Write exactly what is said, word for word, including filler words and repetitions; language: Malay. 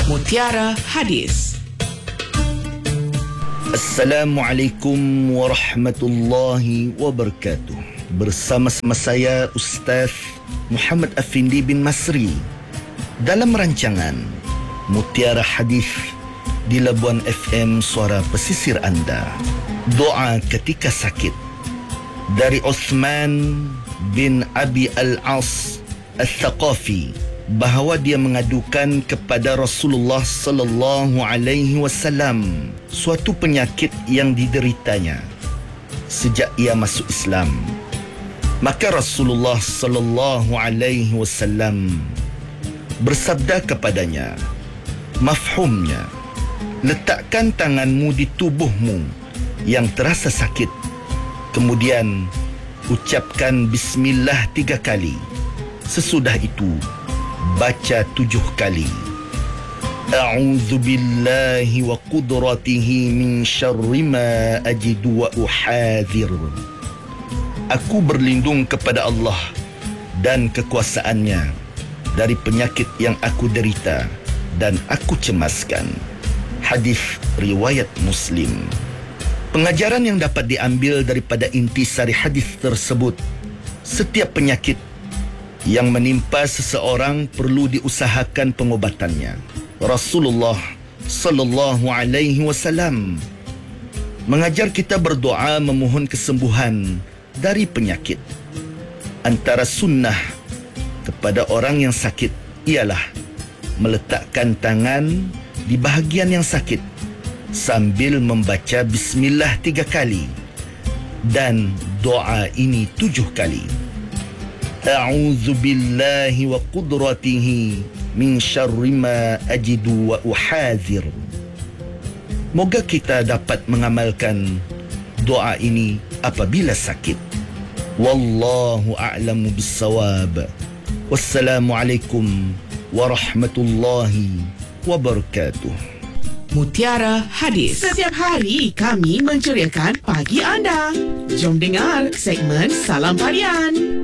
Mutiara Hadis. Assalamualaikum warahmatullahi wabarakatuh. Bersama-sama saya Ustaz Muhammad Afindi bin Masri dalam rancangan Mutiara Hadis di Labuan F M, suara pesisir anda. Doa ketika sakit dari Uthman bin Abi Al-As Al-Thaqafi, bahawa dia mengadukan kepada Rasulullah sallallahu alaihi wasallam suatu penyakit yang dideritanya sejak ia masuk Islam. Maka Rasulullah sallallahu alaihi wasallam bersabda kepadanya, mafhumnya, letakkan tanganmu di tubuhmu yang terasa sakit, kemudian ucapkan bismillah tiga kali. Sesudah itu baca tujuh kali, A'udzu billahi wa qudratihi min syarri ma ajidu wa uhadhir. Aku berlindung kepada Allah dan kekuasaannya dari penyakit yang aku derita dan aku cemaskan. Hadis riwayat Muslim. Pengajaran yang dapat diambil daripada intisari hadis tersebut, setiap penyakit yang menimpa seseorang perlu diusahakan pengobatannya. Rasulullah sallallahu alaihi wasallam mengajar kita berdoa memohon kesembuhan dari penyakit. Antara sunnah kepada orang yang sakit ialah meletakkan tangan di bahagian yang sakit sambil membaca bismillah tiga kali dan doa ini tujuh kali. A'udzu billahi wa qudratihi min syarri ma ajidu wa uhadhir. Moga kita dapat mengamalkan doa ini apabila sakit. Wallahu a'lamu bis-shawab. Wassalamualaikum warahmatullahi wabarakatuh. Mutiara Hadis. Setiap hari kami menceriakan pagi anda. Jom dengar segmen Salam Parian.